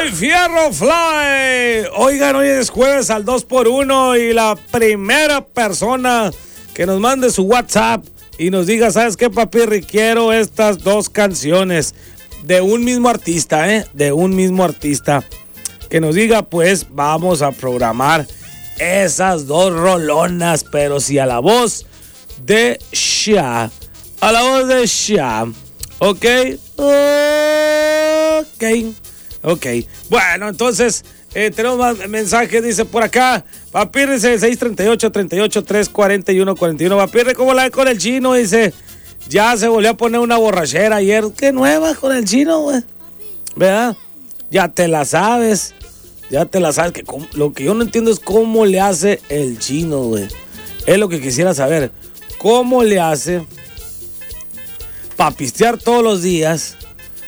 Soy Fierro Fly. Oigan, hoy es jueves al 2x1 y la primera persona que nos mande su WhatsApp y nos diga, ¿sabes qué, papi? Quiero estas dos canciones de un mismo artista, de un mismo artista. Que nos diga, pues vamos a programar esas dos rolonas, pero sí a la voz de Sha. A la voz de Sha. ¿Ok? Ok. Bueno, entonces tenemos más mensajes, dice por acá. Papi, dice 638-38-341-41. Papi, ¿cómo la ve con el chino? Dice, ya se volvió a poner una borrachera ayer. ¿Qué nueva con el chino, güey? ¿Verdad? Ya te la sabes. Que lo que yo no entiendo es cómo le hace el chino, güey. Es lo que quisiera saber. ¿Cómo le hace para pistear todos los días?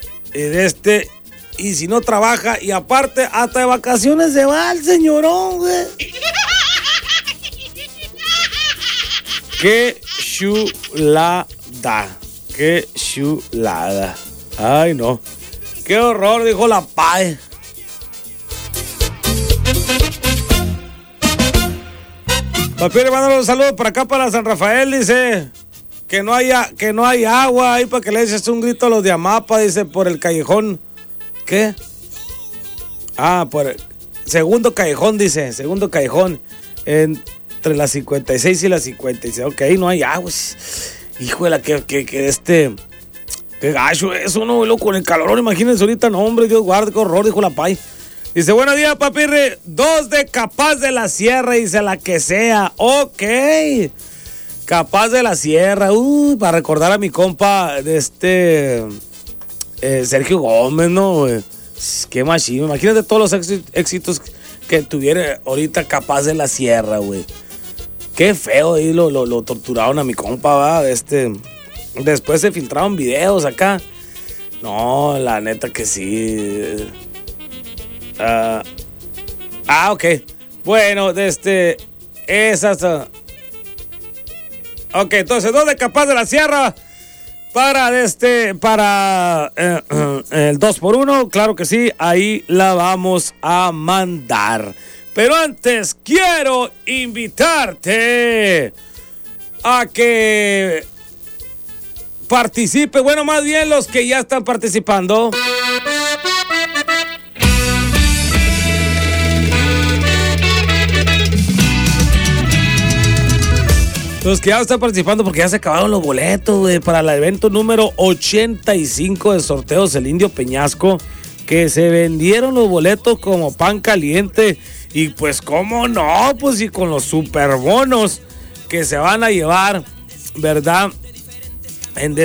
Y si no trabaja, y aparte, hasta de vacaciones se va el señorón, güey. Qué chulada. Qué chulada. Ay, no. Qué horror, dijo la PAE. Papi, le mando un saludo por acá para San Rafael, dice que no hay agua ahí para que le eches un grito a los de Amapa, dice, por el callejón. ¿Qué? Por el segundo callejón, dice, segundo callejón, entre las 56 y las 56. Ok, no hay agua. Híjole, qué gacho eso, no, loco, con el calorón, imagínense ahorita, no, hombre, Dios guarde, qué horror, dijo la Pai. Dice, buenos días, papirri. 2 de Capaz de la Sierra, dice, la que sea. Ok. Capaz de la Sierra. Para recordar a mi compa de Sergio Gómez, ¿no? Qué machín. Imagínate todos los éxitos que tuviera ahorita Capaz de la Sierra, güey. Qué feo ahí lo torturaron a mi compa, ¿va? Después se filtraron videos acá. No, la neta que sí. Ok. Bueno, esas. Ok, entonces, 2 de Capaz de la Sierra para el 2x1. Claro que sí, ahí la vamos a mandar. Pero antes quiero invitarte a que participe. Bueno, más bien los que ya están participando. Los que ya están participando porque ya se acabaron los boletos, güey, para el evento número 85 de Sorteos El Indio Peñasco, que se vendieron los boletos como pan caliente. Y pues, ¿cómo no? Pues y con los superbonos que se van a llevar, ¿verdad? En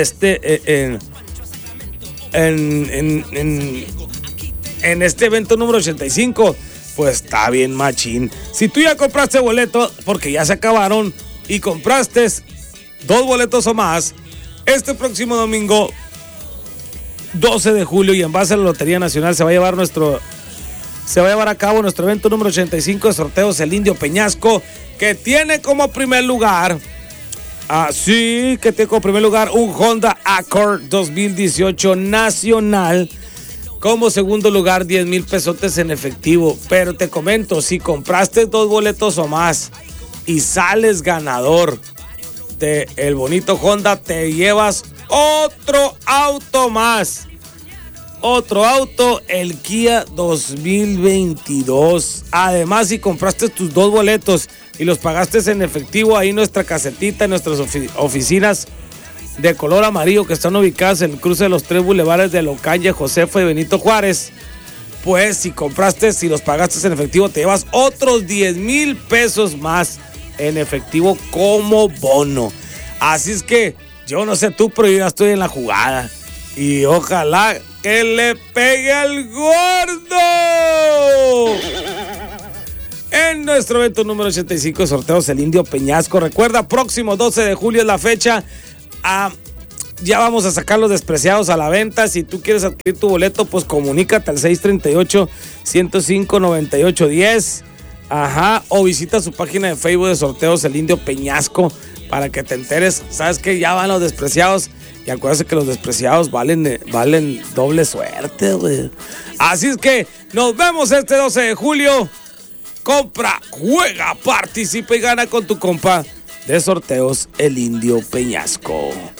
este evento número 85, pues está bien machín. Si tú ya compraste boleto, porque ya se acabaron, y compraste 2 boletos o más, este próximo domingo 12 de julio y en base a la Lotería Nacional se va a llevar a cabo nuestro evento número 85 de Sorteos El Indio Peñasco, que tiene como primer lugar un Honda Accord 2018 nacional. Como segundo lugar, 10,000 pesotes en efectivo. Pero te comento, si compraste 2 boletos o más y sales ganador de el bonito Honda, te llevas otro auto más. Otro auto, el Kia 2022. Además, si compraste tus 2 boletos y los pagaste en efectivo, ahí nuestra casetita, en nuestras oficinas de color amarillo que están ubicadas en el cruce de los 3 bulevares de Localle, Josefa y Benito Juárez, pues si los pagaste en efectivo, te llevas otros 10,000 pesos más en efectivo como bono. Así es que yo no sé tú, pero yo ya estoy en la jugada y ojalá que le pegue al gordo en nuestro evento número 85 de Sorteos El Indio Peñasco. Recuerda, próximo 12 de julio es la fecha. Ya vamos a sacar los despreciados a la venta. Si tú quieres adquirir tu boleto, pues comunícate al 638-105-9810. O visita su página de Facebook de Sorteos El Indio Peñasco para que te enteres. Sabes que ya van los despreciados Y acuérdense que los despreciados valen doble suerte, güey. Así es que nos vemos este 12 de julio. Compra, juega, participa y gana con tu compa de sorteos El Indio Peñasco.